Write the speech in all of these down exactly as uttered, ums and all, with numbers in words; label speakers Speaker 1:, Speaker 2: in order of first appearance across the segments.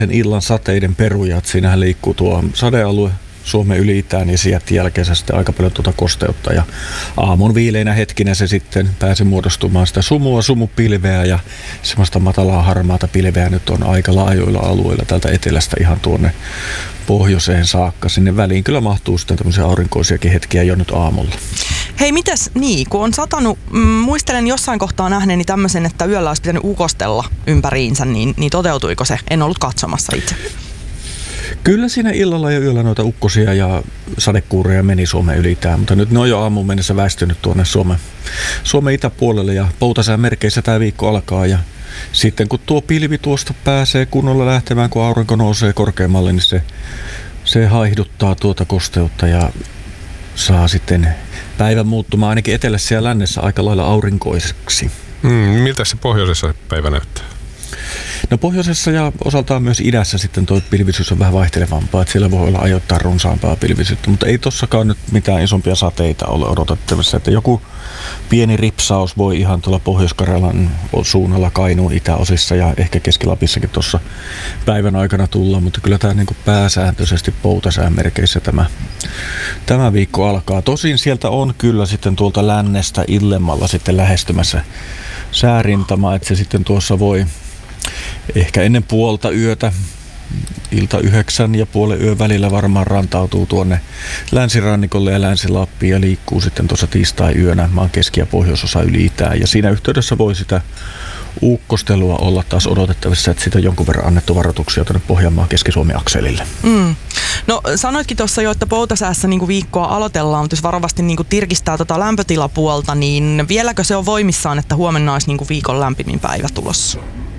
Speaker 1: illan sateiden perujat. Siinähän liikkuu tuo sadealue Suomen yli itään ja sieltä jälkeen sitten aika paljon tuota kosteutta. Ja aamun viileinä hetkinä se sitten pääsi muodostumaan sitä sumua, sumupilveä ja semmoista matalaa harmaata pilveä nyt on aika laajoilla alueilla täältä etelästä ihan tuonne pohjoiseen saakka. Sinne väliin kyllä mahtuu sitten tämmöisiä aurinkoisiakin hetkiä jo nyt aamulla.
Speaker 2: Hei, mitäs niin, kun on satanut, mm, muistelen jossain kohtaa nähneeni tämmöisen, että yöllä olisi pitänyt ukostella ympäriinsä, niin, niin toteutuiko se? En ollut katsomassa itse.
Speaker 1: Kyllä siinä illalla ja yöllä noita ukkosia ja sadekuureja meni Suomen ylitään, mutta nyt ne on jo aamuun mennessä väistynyt tuonne Suomen, Suomen itäpuolelle ja poutasään merkeissä tämä viikko alkaa ja sitten kun tuo pilvi tuosta pääsee kunnolla lähtemään, kun aurinko nousee korkeammalle, niin se, se haihduttaa tuota kosteutta ja saa sitten päivän muuttumaan ainakin etelässä ja lännessä aika lailla aurinkoiseksi.
Speaker 3: Mm, miltä se pohjoisessa päivä näyttää?
Speaker 1: No pohjoisessa ja osaltaan myös idässä sitten tuo pilvisyys on vähän vaihtelevampaa, että siellä voi olla ajoittain runsaampaa pilvisyyttä, mutta ei tossakaan nyt mitään isompia sateita ole odotettavissa, että joku pieni ripsaus voi ihan tuolla Pohjois-Karjalan suunnalla Kainuun itäosissa ja ehkä Keski-Lapissakin tuossa päivän aikana tulla, mutta kyllä tämä niin kuin pääsääntöisesti poutasään merkeissä tämä, tämä viikko alkaa. Tosin sieltä on kyllä sitten tuolta lännestä illemmalla sitten lähestymässä säärintama, että se sitten tuossa voi ehkä ennen puolta yötä, ilta yhdeksän ja puolen yön välillä varmaan rantautuu tuonne länsirannikolle ja Länsi-Lappiin ja liikkuu sitten tuossa tiistai-yönä maan keski- ja pohjoisosa yli itään. Ja siinä yhteydessä voi sitä ukkostelua olla taas odotettavissa, että siitä on jonkun verran annettu varoituksia tuonne Pohjanmaan Keski-Suomen akselille.
Speaker 2: Mm. No sanoitkin tuossa jo, että poutasäässä niin kuin viikkoa aloitellaan, mutta jos varovasti niin kuin tirkistää tota lämpötilapuolta, niin vieläkö se on voimissaan, että huomenna olisi niin kuin viikon lämpimin päivä tulossa?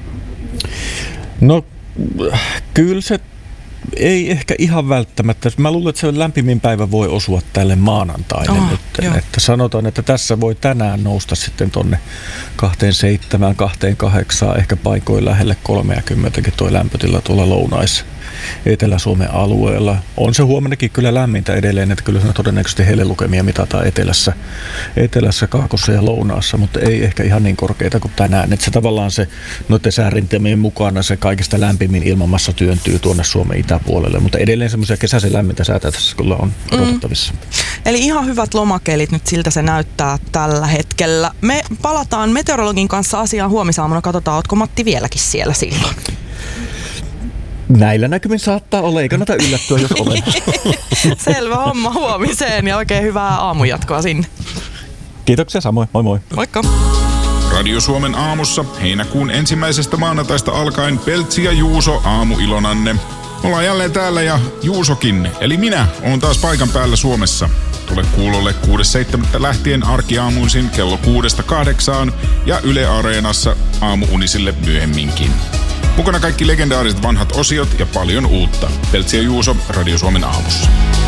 Speaker 1: No kyllä se ei ehkä ihan välttämättä. Mä luulen, että se lämpimin päivä voi osua tälle maanantaille oh, nyt. Joo. Että sanotaan, että tässä voi tänään nousta sitten tonne kaksikymmentäseitsemän, kaksikymmentäkahdeksan, ehkä paikoin lähelle kolmekymmentäkin tuo lämpötila tuolla lounais Etelä-Suomen alueella. On se huomennakin kyllä lämmintä edelleen, että kyllä siinä todennäköisesti hellelukemia mitataan etelässä, etelässä, kaakossa ja lounaassa, mutta ei ehkä ihan niin korkeita kuin tänään. Että se tavallaan se noiden säärintemien mukana se kaikista lämpimin ilmanmassa työntyy tuonne Suomen itäpuolelle, mutta edelleen semmoisia kesäisen lämmintä säätä tässä kyllä on odotettavissa. Mm.
Speaker 2: Eli ihan hyvät lomakelit nyt siltä se näyttää tällä hetkellä. Me palataan meteorologin kanssa asiaan huomisaamuna. Katsotaan, ootko Matti vieläkin siellä silloin?
Speaker 1: Näillä näkymin saattaa olla, ei kannata yllättyä, jos olen.
Speaker 2: Selvä homma, huomiseen ja oikein hyvää aamujatkoa sinne.
Speaker 1: Kiitoksia samoin, moi moi.
Speaker 2: Moikka.
Speaker 4: Radio Suomen aamussa heinäkuun ensimmäisestä maanantaista alkaen Peltsi ja Juuso aamuilonanne. Ollaan jälleen täällä ja Juusokin, eli minä, oon taas paikan päällä Suomessa. Tule kuulolle kuudes seitsemättä lähtien arkiaamuisin kello kuudesta kahdeksaan ja Yle Areenassa aamuunisille myöhemminkin. Mukana kaikki legendaariset vanhat osiot ja paljon uutta. Peltsi ja Juuso Radio Suomen aamussa.